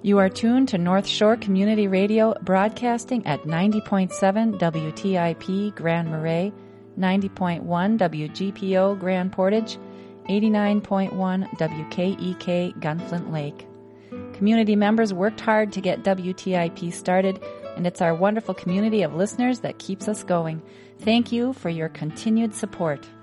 You are tuned to North Shore Community Radio, broadcasting at 90.7 WTIP Grand Marais, 90.1 WGPO Grand Portage, 89.1 WKEK Gunflint Lake. Community members worked hard to get WTIP started, and it's our wonderful community of listeners that keeps us going. Thank you for your continued support.